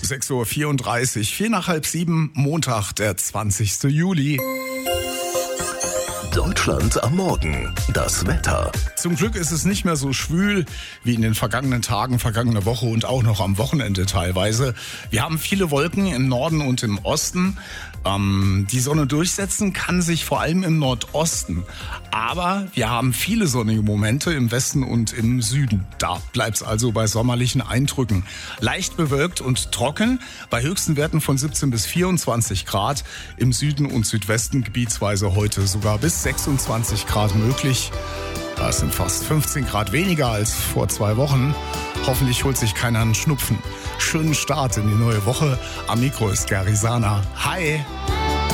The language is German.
6:34 Uhr, 4 nach halb 7, Montag, der 20. Juli. Deutschland am Morgen. Das Wetter. Zum Glück ist es nicht mehr so schwül wie in den vergangenen Tagen, vergangene Woche und auch noch am Wochenende teilweise. Wir haben viele Wolken im Norden und im Osten. Die Sonne durchsetzen kann sich vor allem im Nordosten. Aber wir haben viele sonnige Momente im Westen und im Süden. Da bleibt es also bei sommerlichen Eindrücken. Leicht bewölkt und trocken, bei höchsten Werten von 17 bis 24 Grad. Im Süden und Südwesten gebietsweise heute sogar bis 26 Grad möglich. Das sind fast 15 Grad weniger als vor 2 Wochen. Hoffentlich holt sich keiner einen Schnupfen. Schönen Start in die neue Woche. Am Mikro ist Gary Sana. Hi!